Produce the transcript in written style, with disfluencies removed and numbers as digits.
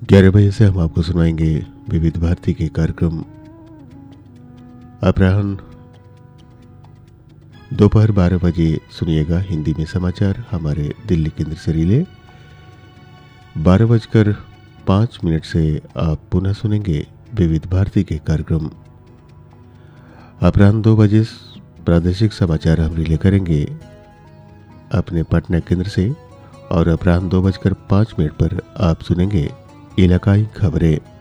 11 बजे से हम आपको सुनाएंगे विविध भारती के कार्यक्रम। अपराह्न दोपहर 12 बजे सुनिएगा हिंदी में समाचार हमारे दिल्ली केंद्र से रिले। 12:05 से आप पुनः सुनेंगे विविध भारती के कार्यक्रम। अपराह्न 2 बजे प्रादेशिक समाचार हम रिले करेंगे अपने पटना केंद्र से और अपराह्न 2:05 पर आप सुनेंगे इलाकाई खबरें।